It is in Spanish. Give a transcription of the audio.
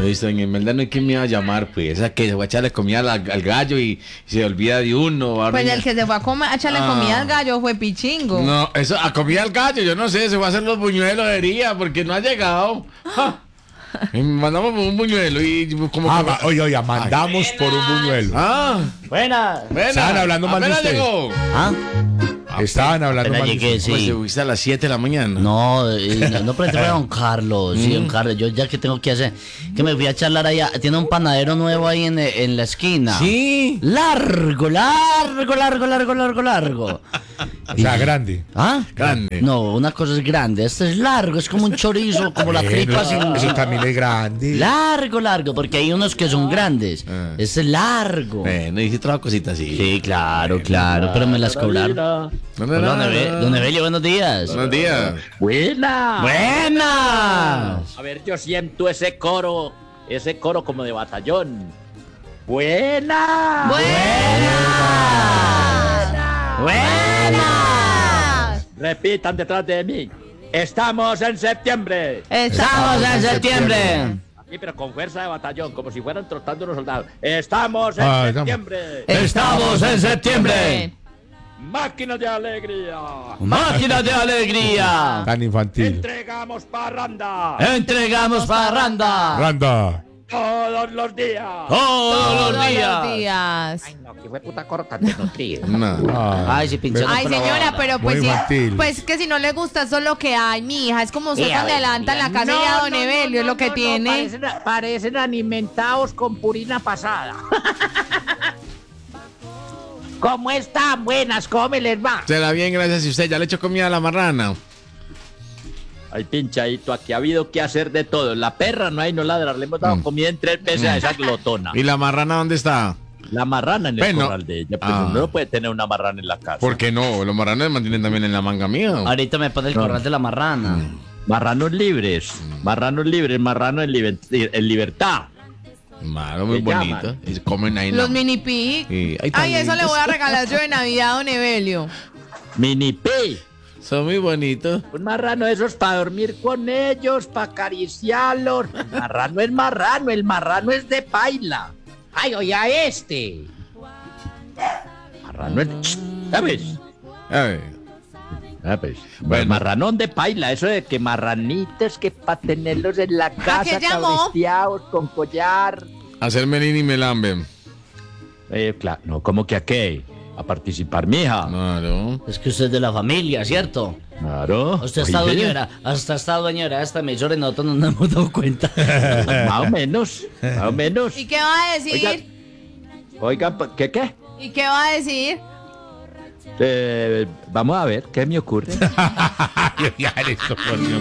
Listo, doña Imelda, no hay quien me iba a llamar, pues. Esa que se va a echarle comida al gallo y se olvida de uno. Pues el que se fue a echarle comida al gallo fue Pichingo. No, eso, a comida al gallo, yo no sé, se va a hacer los buñuelos de día porque no ha llegado. Y mandamos por un buñuelo y como... Oiga, mandamos por un buñuelo. Buena. Estaban hablando mal de usted. Llegó. Estaban hablando Apenas mal de llegué, usted. Pues sí. se fuiste a las 7 de la mañana. No, no pregunté a don Carlos. Sí, don Carlos, yo ya que tengo que hacer, que me fui a charlar allá. Tiene un panadero nuevo ahí en la esquina. Sí. Largo. O sea, grande. ¿Ah? Grande. No, una cosa es grande. Este es largo, es como un chorizo, como la tripa sin. Eso también es grande. Largo, porque hay unos que son grandes. Este es largo. Bueno, hice otra cosita así. Sí, claro, pero me las cobraron. Hola, don Evelio, buenos días. Buenos días. ¡Buena! ¡Buenas! A ver, yo siento ese coro como de batallón. ¡Buena! ¡Buenas! Repitan detrás de mí. ¡Estamos en septiembre! ¡Estamos en septiembre! Aquí, pero con fuerza de batallón, como si fueran trotando unos soldados. ¡Estamos en septiembre! ¡Estamos en septiembre! ¡Máquinas de alegría! ¡Máquinas de alegría! Tan infantil. ¡Entregamos parranda! ¡Entregamos parranda! Randa. ¡Todos los días! ¡Todos los días! Ay, no, que fue puta coro tan desnutrido. No. Ay, si pinchó. Ay, señora, pero pues Muy sí, infantil. pues que si no le gusta eso es lo que hay, mi hija. Es como usted cuando adelanta en la casa No, ya don no, Evelio, es lo que no, tiene. parecen alimentados con purina pasada. ¿Cómo están? Buenas, ¿cómo me les va? Será bien, gracias. ¿Y usted ya le echó comida a la marrana? Ay, pinchadito, aquí ha habido que hacer de todo. La perra no hay, no ladrar. Le hemos dado comida en 3 veces a esa glotona. ¿Y la marrana dónde está? La marrana en el Bueno. corral de ella. Pues uno no puede tener una marrana en la casa. ¿Por qué no? Los marranos se mantienen también en la manga mía. Ahorita me pone el corral de la marrana. Marranos libres. Marranos en libertad. Malo, muy Se bonito. llaman. Y se comen ahí. Los mini pig. Sí, ahí Ay, están eso le lindos. voy a regalar yo de Navidad a don Evelio. Mini P. Son muy bonitos. Un marrano de esos para dormir con ellos, para acariciarlos. El marrano es de paila. Ay, oye, a este. Marrano es. ¿Sabes? A ver. Pues, Bueno. marranón de paila, eso de que marranitos que para tenerlos en la casa qué llamó? cabresteados con collar. Hacer melín y melambe. Claro, no, ¿cómo que a qué? A participar, mija. Claro. Es que usted es de la familia, ¿cierto? Claro. Usted está Oye, dueño de esta emisora y nosotros no nos hemos dado cuenta. Más o menos, más o menos. ¿Y qué va a decir? Oiga, ¿qué? ¿Y qué va a decir? Vamos a ver, ¿qué me ocurre? Ya eres, por Dios.